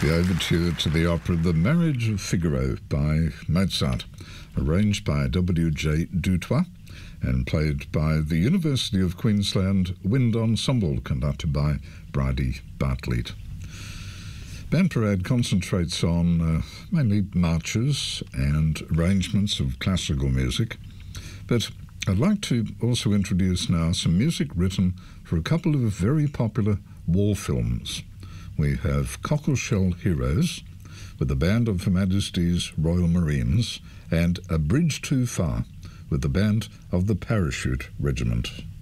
The overture to the opera The Marriage of Figaro by Mozart, arranged by W.J. Dutoit and played by the University of Queensland Wind Ensemble, conducted by Bridie Bartlett. Band Parade concentrates on mainly marches and arrangements of classical music, but I'd like to also introduce now some music written for a couple of very popular war films. We have Cockleshell Heroes with the Band of Her Majesty's Royal Marines and A Bridge Too Far with the Band of the Parachute Regiment.